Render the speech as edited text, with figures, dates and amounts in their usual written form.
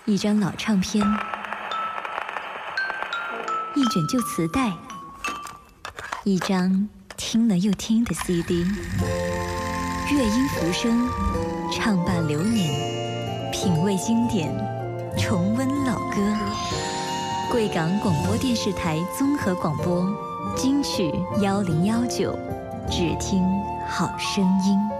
一张老唱片，一卷旧磁带，一张听了又听的 CD。乐音浮生，唱伴流年，品味经典，重温老歌。贵港广播电视台综合广播，金曲1019，只听好声音。